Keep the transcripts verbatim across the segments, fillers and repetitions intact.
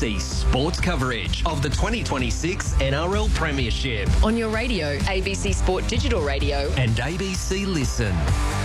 C sports coverage of the twenty twenty-six N R L Premiership on your radio, A B C Sport Digital Radio and A B C Listen.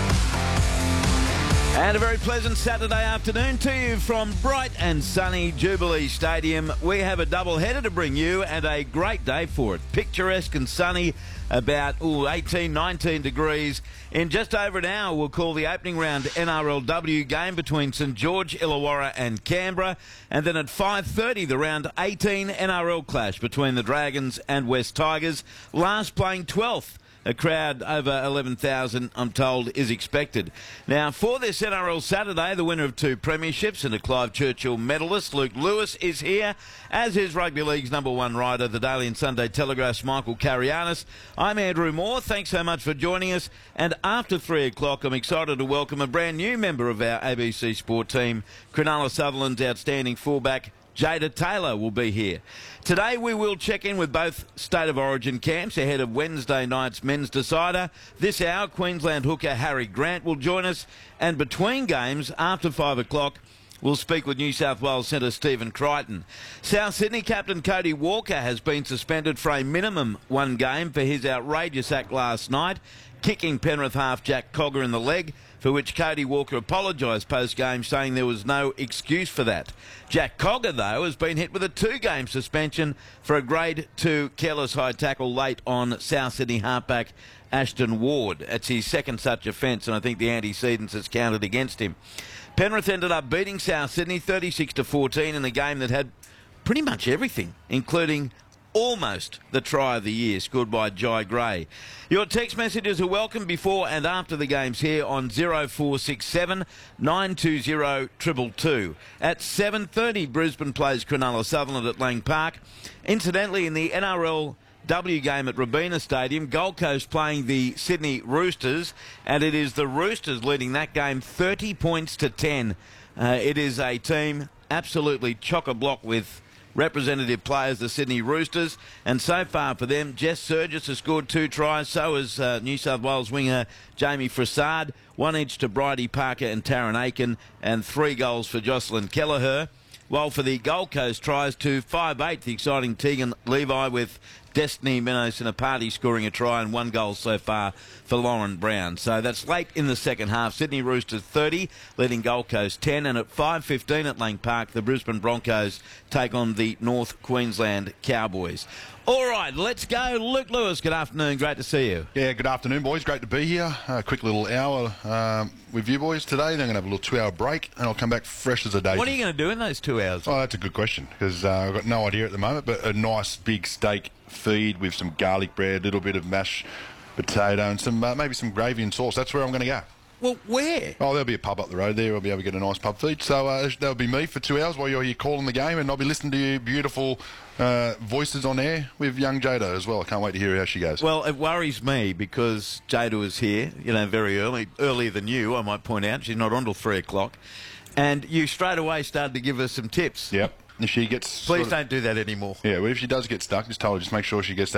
And a very pleasant Saturday afternoon to you from bright and sunny Jubilee Stadium. We have a double header to bring you and a great day for it. Picturesque and sunny, about ooh, eighteen, nineteen degrees. In just over an hour, we'll call the opening round N R L W game between St George, Illawarra and Canberra. And then at five thirty, the round eighteen N R L clash between the Dragons and West Tigers. Last playing twelfth. A crowd over eleven thousand, I'm told, is expected. Now, for this N R L Saturday, the winner of two premierships and a Clive Churchill medalist, Luke Lewis, is here, as is Rugby League's number one writer, the Daily and Sunday Telegraph's Michael Carianis. I'm Andrew Moore. Thanks so much for joining us. And after three o'clock, I'm excited to welcome a brand new member of our A B C Sport team. Cronulla Sutherland's outstanding fullback, Jada Taylor, will be here. Today we will check in with both State of Origin camps ahead of Wednesday night's men's decider. This hour, Queensland hooker Harry Grant will join us. And between games, after five o'clock, we'll speak with New South Wales centre Stephen Crichton. South Sydney captain Cody Walker has been suspended for a minimum one game for his outrageous act last night, kicking Penrith half Jack Cogger in the leg, for which Cody Walker apologised post-game, saying there was no excuse for that. Jack Cogger, though, has been hit with a two-game suspension for a grade two careless high tackle late on South Sydney halfback Ashton Ward. It's his second such offence, and I think the antecedents has counted against him. Penrith ended up beating South Sydney thirty-six to fourteen in a game that had pretty much everything, including almost the try of the year, scored by Jai Gray. Your text messages are welcome before and after the games here on zero four six seven, nine two zero, two two two. At seven thirty, Brisbane plays Cronulla Sutherland at Lang Park. Incidentally, in the N R L W game at Robina Stadium, Gold Coast playing the Sydney Roosters, and it is the Roosters leading that game thirty points to ten. Uh, it is a team absolutely chock-a-block with representative players, the Sydney Roosters, and so far for them, Jess Surgis has scored two tries, so has uh, New South Wales winger Jamie Frassard, one each to Bridie Parker and Taryn Aiken, and three goals for Jocelyn Kelleher. While for the Gold Coast tries to five eight, the exciting Tegan Levi with Destiny Menos and a party scoring a try and one goal so far for Lauren Brown. So that's late in the second half. Sydney Roosters thirty, leading Gold Coast ten, and at five fifteen at Lang Park, the Brisbane Broncos take on the North Queensland Cowboys. All right, let's go. Luke Lewis, good afternoon. Great to see you. Yeah, good afternoon, boys. Great to be here. A quick little hour um, with you boys today. Then I'm going to have a little two-hour break, and I'll come back fresh as a daisy. What are you going to do in those two hours? Oh, that's a good question, because uh, I've got no idea at the moment, but a nice big steak feed with some garlic bread, a little bit of mashed potato, and some uh, maybe some gravy and sauce. That's where I'm going to go. Well, where? Oh, there'll be a pub up the road there. I'll be able to get a nice pub feed. So uh, that'll be me for two hours while you're here calling the game, and I'll be listening to your beautiful uh, voices on air with young Jada as well. I can't wait to hear how she goes. Well, it worries me because Jada was here, you know, very early, earlier than you, I might point out. She's not on till three o'clock. And you straight away started to give her some tips. Yep. If she gets... Please sort of, don't do that anymore. Yeah, well, if she does get stuck, just tell her, just make sure she gets